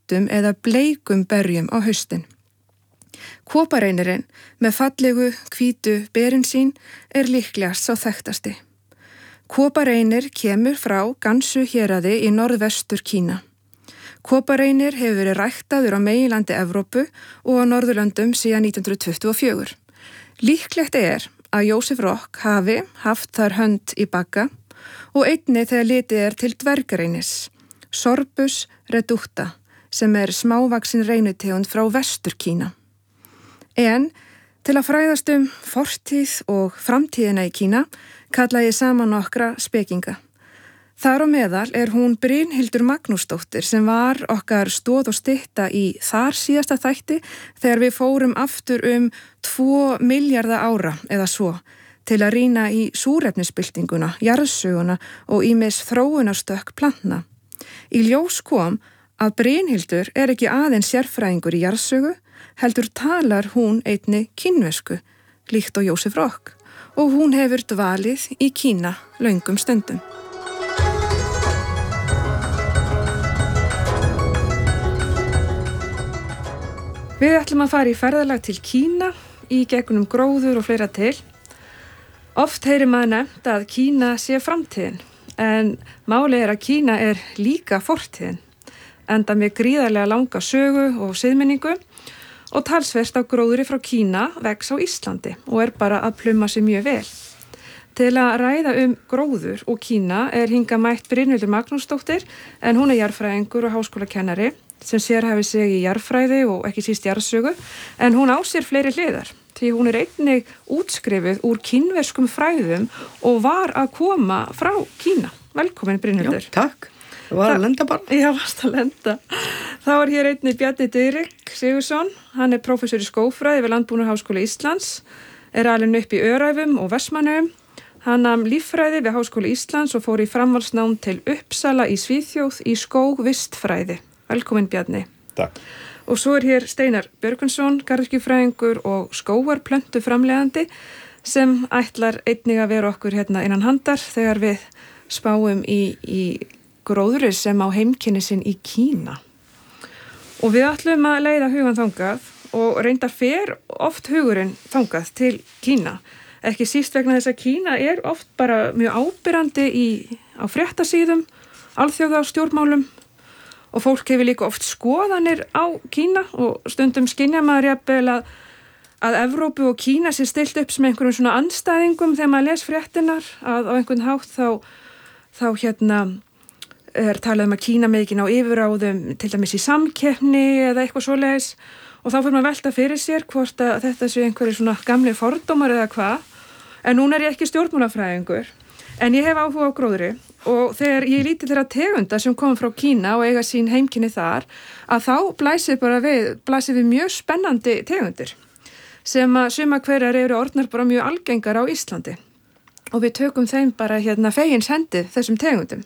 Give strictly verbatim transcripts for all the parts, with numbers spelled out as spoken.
hvítum eða bleikum berjum á haustin. Kopareinirinn með fallegu hvítu berin sín er líklegast sá þekktasti. Kopareinir kemur frá Gansu héraði í norðvestur Kína. Kopareinir hefur verið ræktaður á meginlandi Evrópu og á Norðurlöndum síðan nítján hundruð tuttugu og fjögur. Líklegt er að Joseph Rock hafi haft þar hönd í bagga og einnig þegar litið er til dvergareinis, Sorbus reducta, sem er smávaksin reynutegund frá vestur Kína. En til að fræðast um fortíð og framtíðina í Kína kalla ég saman nokkra spekinga. Þar á meðal er hún Brynhildur Magnúsdóttir sem var okkar stoð og stytta í þar síðasta þætti þegar við fórum aftur um tvo milljarða ára eða svo til að rýna í súrefnisbyltinguna, jarðsöguna og ýmis þróunarstökk plantna. Í ljós kom að Brynhildur er ekki aðeins sérfræðingur í jarðsögu, heldur talar hún einni kínversku, líkt og Joseph Rock, og hún hefur dvalið í Kína löngum stundum. Við ætlum að fara í ferðalag til Kína í gegnum gróður og fleira til. Oft heyrir maður nefnt að Kína sé framtíðin, en málið er að Kína er líka fortíðin, enda með gríðarlega langa sögu og siðmenningu og talsvert á gróðri frá Kína vex á Íslandi og er bara að pluma sig mjög vel. Til að ræða um gróður og Kína er hingað mætt Brynhildur Magnúsdóttir, en hún er jarðfræðingur og háskólakennari sem sérhæfir sig í jarðfræði og ekki síst jarðsögu, en hún á sér fleiri hliðar, því hún er einnig útskrifuð úr kínverskum fræðum og var að koma frá Kína. Velkomin Brynhildur. Já, takk. Það var að lenda bara. Já, varst að lenda. Þá er hér einnig Bjarni Diðrik Sigurðsson, hann er prófessor í skógfræði við Landbúnaðarháskóla Íslands, er alinn upp í Öræfum og Vestmannaeyjum. Hann nam líffræði við Háskóla Íslands og fór í framhaldsnám til Uppsala í Svíþjóð í skógvistfræði. Velkomin Bjarni. Takk. Og svo er hér Steinar Björgvinsson, garðyrkjufræðingur og skógarplöntu framleiðandi sem ætlar einnig að vera okkur hérna innan handar þegar við spáum í, í gróðri sem á heimkynni sinn í Kína. Og við ætlum að leiða hugan þangað og reyndar fer oft hugurinn þangað til Kína. Ekki síst vegna þess að Kína er oft bara mjög ábyrrandi í, á fréttasíðum, alþjóða stjórnmálum, og fólk hefur líka oft skoðanir á Kína og stundum skynja maður jafnvel að, að Evrópu og Kína sé stilt upp sem einhverjum svona andstæðingum þegar maður les fréttinar, að á einhvern hátt þá, þá hérna er talað um að Kína með ekki ná yfirráðum til dæmis í samkeppni eða eitthvað svoleiðis, og þá fyrir maður velta fyrir sér hvort að þetta sé einhverju svona gamli fordómar eða hvað, en núna er ég ekki stjórnmálafræðingur, en ég hef áhuga á gróðri. Og þegar ég líti þeirra tegunda sem kom frá Kína og eiga sín heimkynni þar, að þá blæsir bara við, blæsir við mjög spennandi tegundir sem að suma hverjar eru orðnar bara mjög algengar á Íslandi. Og við tökum þeim bara hérna fegins hendi þessum tegundum.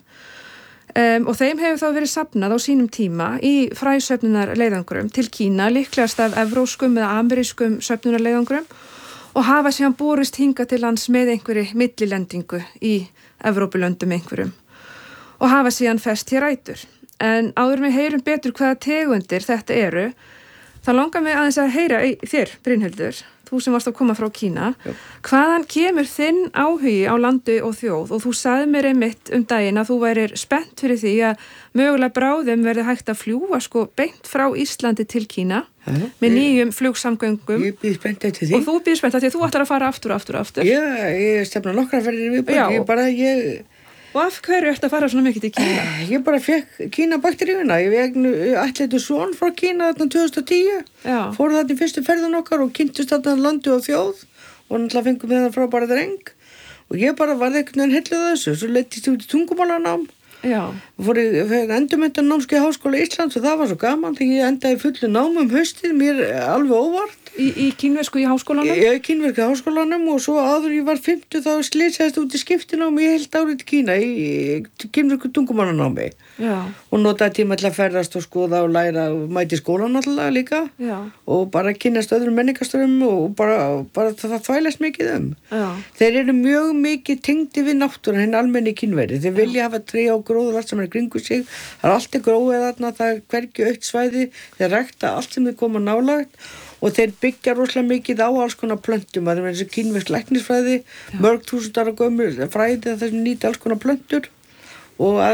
Um, og þeim hefur þá verið safnað á sínum tíma í fræsöfnunarleiðangrum til Kína, líklegast af evróskum eða amerískum söfnunarleiðangrum, og hafa síðan borist hingað til lands með einhverju millilendingu í Evrópulöndum einhverjum og hafa síðan fest hér rætur. En áður við heyrum betur hvaða tegundir þetta eru, þá langar mig aðeins að heyra í þér, Brynhildur, þú sem varst að koma frá Kína. Já. Hvaðan kemur þinn áhugi á landi og þjóð? Og þú sagði mér einmitt um daginn að þú værir spennt fyrir því að mögulega bráðum verði hægt að fljúga sko beint frá Íslandi til Kína Hæ? með nýjum flugsamgöngum. Ég býð spennt eftir því. Og þú býð spennt eftir því að þú ætlar að fara aftur og aftur og aftur. Já, ég stefna nokkra ferðir viðbútt. Ég bara, ég... Og af hverju ertu að fara svona mikið til Kína? Ég bara fekk Kína bakteríuna. Ég ætlaði svon frá Kína þarna tvö þúsund og tíu. Já. Fór þarna í fyrstu ferðin okkar og kynntust þarna landi og þjóð og náttúrulega fengum við það frábæra dreng. Og ég bara varði einhvern veginn heilluð þessu. Svo leittist ég út í tungumálanám. Já. Fór ég endurmenntan námskeið Háskóla Íslands og það var svo gaman þegar ég endaði fullu námi um haustið, mér alveg óvart. Í, í kínversku í háskólanum? Ég er kínversku í háskólanum og svo áður ég var fimmtu þá slitsaðist út í skiptinámi í heilt árið til Kína í, í kínversku tungumannanámi. Já. Og notaði tíma til að ferðast og skoða og læra og mæti skólan alltaf líka. Já. Og bara kynnast öðrum menningastöðum og bara, bara það þvælast mikið um. Já. Þeir eru mjög mikið tengdi við náttúruna, hinn almenni kínveri. Þeir vilja hafa tré og gróður allt sem er kringu sig. Það er allt er gróið þarna, það er hvergi aukt svæði. Þeir rækta allt sem þeir koma nálagt. Og þeir byggja rosalega mikið á alls konar plöntum, það er eins og kínversk læknisfræði, mörg þúsundar gömul fræði þar sem nýta alls konar plöntur og